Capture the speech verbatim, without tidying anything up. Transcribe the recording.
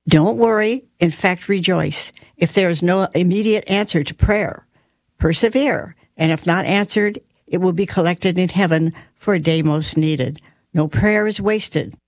Don't worry. In fact, rejoice. If there is no immediate answer to prayer, persevere. And if not answered, it will be collected in heaven for a day most needed. No prayer is wasted.